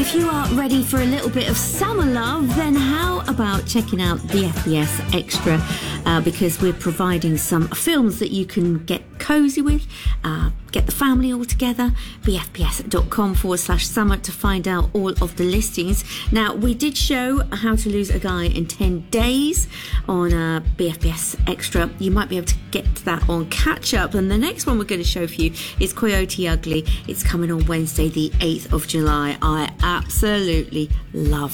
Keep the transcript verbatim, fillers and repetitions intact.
If you are ready for a little bit of summer love, then how about checking out the F B S Extra, uh, because we're providing some films that you can get cozy with, uh, get the family all together. bfbs.com forward slash summer to find out all of the listings. Now, we did show How to Lose a Guy in ten days on uh, B F B S Extra. You might be able to get that on catch up. And the next one we're going to show for you is Coyote Ugly. It's coming on Wednesday, the eighth of July. I absolutely love